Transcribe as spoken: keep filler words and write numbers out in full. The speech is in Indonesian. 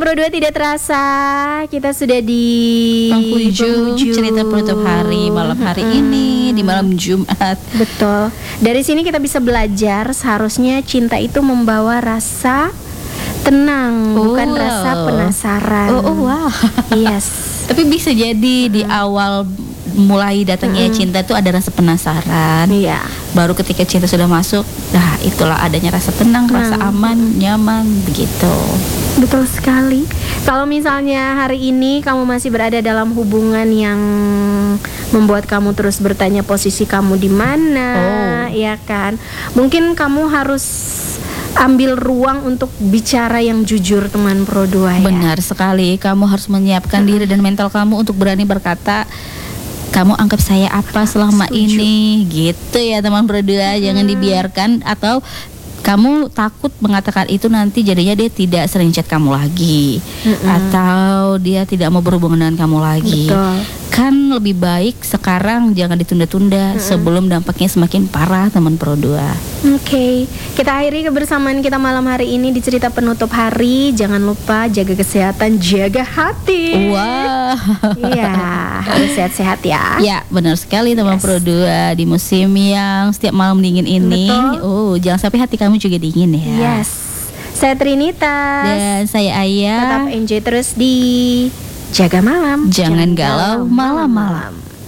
Pro dua, tidak terasa kita sudah di penghujung cerita penutup hari malam hari hmm. ini di malam Jumat. Betul. Dari sini kita bisa belajar seharusnya cinta itu membawa rasa tenang, oh, bukan rasa penasaran. Oh, oh wow. Yes. Tapi bisa jadi di awal mulai datangnya hmm. cinta itu ada rasa penasaran. Iya. Baru ketika cinta sudah masuk, nah itulah adanya rasa tenang, hmm. rasa aman, nyaman, begitu. Betul sekali. Kalau misalnya hari ini kamu masih berada dalam hubungan yang membuat kamu terus bertanya posisi kamu di mana, oh. ya kan? Mungkin kamu harus ambil ruang untuk bicara yang jujur, teman Pro dua, ya. Benar sekali. Kamu harus menyiapkan diri dan mental kamu untuk berani berkata, kamu anggap saya apa selama Setuju. ini, gitu ya teman Pro dua. Hmm. Jangan dibiarkan, atau kamu takut mengatakan itu nanti jadinya dia tidak sering chat kamu lagi, mm-mm. atau dia tidak mau berhubungan dengan kamu lagi. Betul. Kan lebih baik sekarang jangan ditunda-tunda, mm-mm. sebelum dampaknya semakin parah teman Pro dua. Oke, okay. Kita akhiri kebersamaan kita malam hari ini di cerita penutup hari. Jangan lupa jaga kesehatan, jaga hati. Wah. Iya, harus sehat-sehat ya. Ya, benar sekali teman yes. Pro dua, di musim yang setiap malam dingin ini. Betul. Oh, jangan sampai hati kamu juga dingin ya. Yes. Saya Trinitas dan saya Ayah. Tetap enjoy terus di Jaga Malam. Jangan, Jangan galau malam-malam.